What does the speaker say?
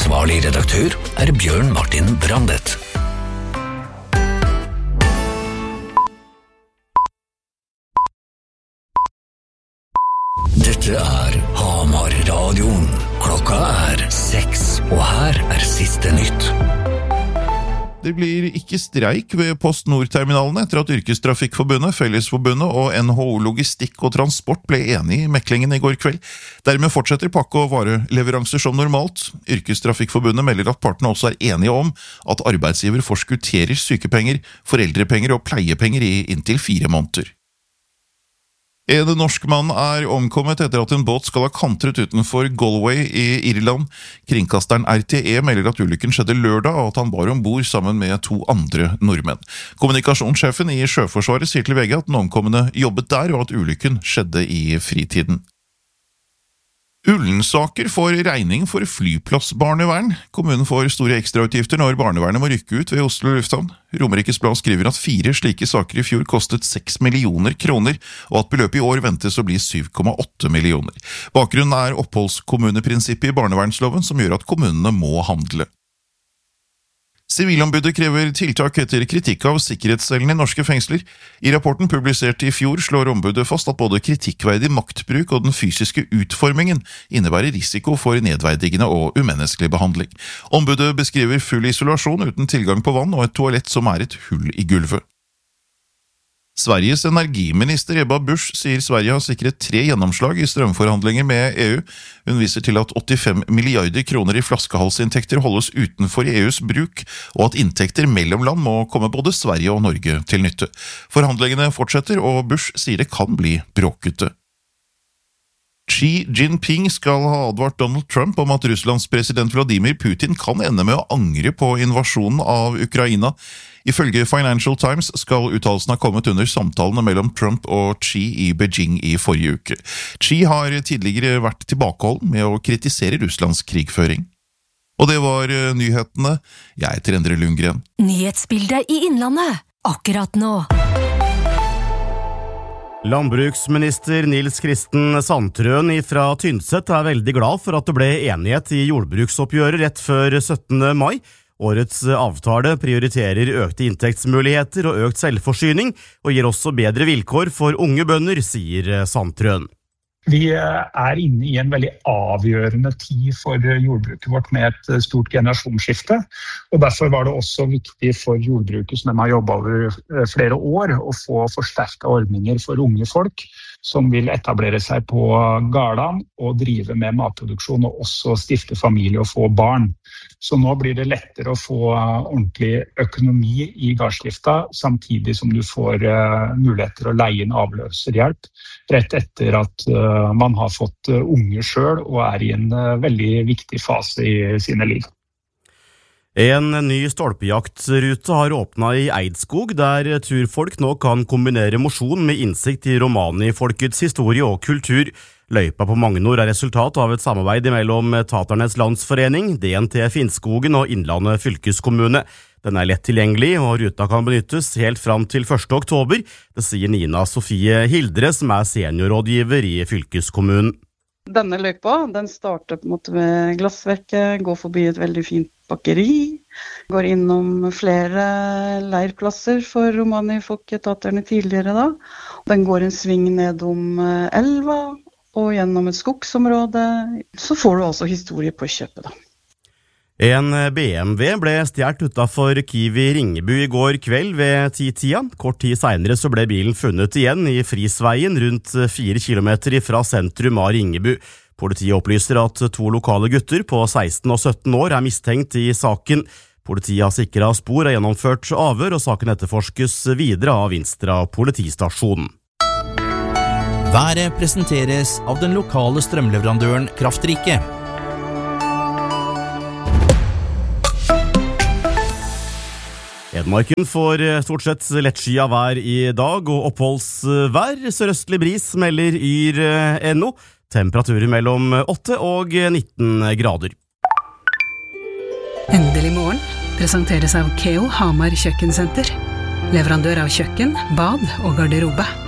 Ansvarlig redaktør Bjørn Martin Brandet. Dette Hamar-radioen. Klokka 6, og her siste nytt. Det blir ikke streik ved Post Nord-terminalene etter at Yrkestrafikkforbundet, Fellesforbundet og NHO Logistikk og Transport ble enige i meklingen i går kveld. Dermed fortsetter pakke- og vareleveranser som normalt. Yrkestrafikkforbundet melder at partene også enige om at arbeidsgiver forskutterer sykepenger, foreldrepenger og pleiepenger i inntil 4 måneder. En norsk mann omkommet etter at en båt skal ha kantret utenfor Galway i Irland. Kringkasteren RTE melder at ulykken skjedde lørdag, og at han var ombord sammen med 2 andre nordmenn. Kommunikasjonssjefen i Sjøforsvaret sier til VG at den omkomne jobbet der, og at ulykken skjedde i fritiden. Ullensaker får regning for flyplassbarnevern. Kommunen får store ekstrautgifter når barnevernet må rykke ut ved Oslo lufthavn. Romerikes Blad skriver at 4 slike saker i fjor kostet 6 millioner kroner, og at beløpet i år ventes å bli 7,8 millioner. Bakgrunnen oppholdskommuneprinsippet i barnevernsloven, som gjør at kommunene må handle. Sivilombudet krever tiltak etter kritikk av sikkerhetscellene i norske fengsler. I rapporten publisert i fjor slår ombudet fast at både kritikkverdig maktbruk og den fysiske utformingen innebærer risiko for nedverdigende og umenneskelig behandling. Ombudet beskriver full isolasjon uten tilgang på vann og et toalett som et hull i gulvet. Sveriges energiminister Ebba Busch sier Sverige har sikret 3 gjennomslag i strømforhandlinger med EU. Hun viser til at 85 milliarder kroner i flaskehalsinntekter holdes utenfor EUs bruk, og at inntekter mellom land må komme både Sverige og Norge til nytte. Forhandlingene fortsetter, og Busch sier det kan bli bråkete. Xi Jinping skal ha advart Donald Trump om at Russlands president Vladimir Putin kan ende med å angre på invasjonen av Ukraina. Ifølge Financial Times skal uttalelsen ha kommet under samtalene mellom Trump og Xi i Beijing i forrige uke. Xi har tidligere vært tilbakeholden med å kritisere Russlands krigføring. Og det var nyhetene. Jeg heter Endre Lundgren. Nyhetsbildet i Innlandet, akkurat nå. Landbruksminister Nils Kristen Sandtrøen fra Tynset veldig glad for at det ble enighet i jordbruksoppgjøret rett før 17. mai. Årets avtale prioriterer økte inntektsmuligheter og økt selvforsyning, og gir også bedre vilkår for unge bønder, sier Sandtrøen. Vi inne i en veldig avgjørende tid for jordbruket vårt med et stort generasjonsskifte, og derfor var det også viktig for jordbruket som de har jobbet over flere år å få forsterket ordninger for unge folk som vil etablere seg på gårdene og drive med matproduksjon og også stifte familie og få barn. Så nå blir det lettere å få ordentlig økonomi i gårdsdrifta, samtidig som du får muligheter å leie inn avløserhjelp rett etter at man har fått unge selv og i en veldig viktig fase i sine liv. En ny stolpejaktrute har åpnet i Eidskog, der turfolk nå kan kombinere mosjon med innsikt i romani-folkets historie og kultur. Løypa på Magnor resultat av et samarbeid mellom Taternes Landsforening, DNT Finnskogen og Innlandet fylkeskommune. Den lett tilgjengelig, og ruta kan benyttes helt fram til 1. oktober. Det sier Nina Sofie Hildre, som seniorrådgiver i fylkeskommunen. Denne løypa, den starter på en måte ved Glassverket, går forbi et veldig fint bakeri, går innom flere leirplasser for romani-folket taterne tidligere da. Den går en sving nedom elva, og gjennom et skogsområde, så får du altså historie på kjøpet da. En BMW ble stjert utenfor Kiwi Ringebu i går kveld ved 10-tida. Kort tid senere så ble bilen funnet igjen i Frisveien rundt 4 kilometer fra sentrum av Ringebu. Politiet opplyser at 2 lokale gutter på 16 og 17 år mistenkt i saken. Politiet har sikret spor og gjennomført avhør, og saken etterforskes videre av Vinstra politistasjon. Været presenteres av den lokale strømleverandøren Kraftrike. Hedmarken får stort sett lettskyet vær i dag, og oppholdsvær. Sørøstlig bris melder Yr.no. Temperaturer mellom 8 og 19 grader. Endelig morgen presenteres av Keo Hamar Kjøkkensenter. Leverandør av kjøkken, bad og garderobe.